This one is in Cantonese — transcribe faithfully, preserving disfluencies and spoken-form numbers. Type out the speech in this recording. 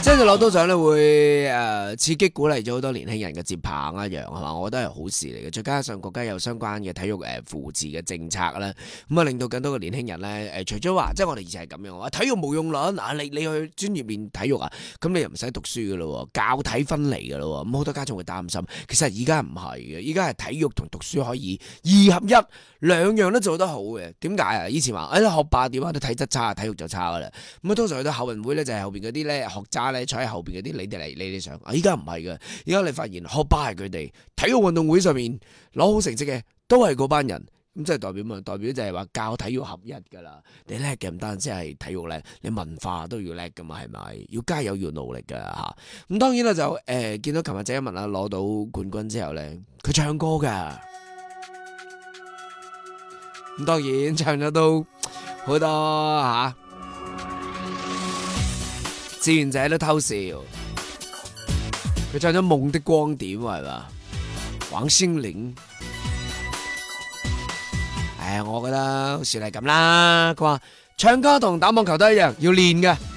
即係攞到獎咧會誒刺激鼓勵咗好多年輕人嘅接棒一樣係嘛，我覺得係好事嚟嘅。再加上國家有相關嘅體育誒扶持嘅政策啦，咁啊令到更多嘅年輕人咧誒，除咗話即係我哋以前係咁樣話體育無用論啊，你你去專業練體育啊，咁你又唔使讀書噶咯，教體分離噶咯，咁好多家長會擔心。其實而家唔係嘅，而家係體育同讀書可以二合一，兩樣都做得好嘅。點解啊？以前話誒學霸點啊，你體質差，體育就差噶啦。咁啊通常去到校運會咧，就係後邊嗰啲咧學渣咧坐喺後邊嗰啲，你哋嚟你哋上。依家唔係嘅，而家你發現學霸係佢哋，體育運動會上面攞好成績嘅都係嗰班人。咁即係代表乜？代表就係話教體育合一噶啦。你叻嘅唔單止係體育叻，你文化都要叻噶嘛，係咪？要加油要努力噶吓。咁當然啦，就誒、呃、見到琴日鄭一文啦攞到冠軍之後咧，佢唱歌噶。咁當然唱咗都好多吓，志願者都偷笑。佢唱咗《夢的光點》係嘛，黃仙玲。誒，我覺得好似係咁啦。佢話唱歌同打網球都一樣，要練嘅。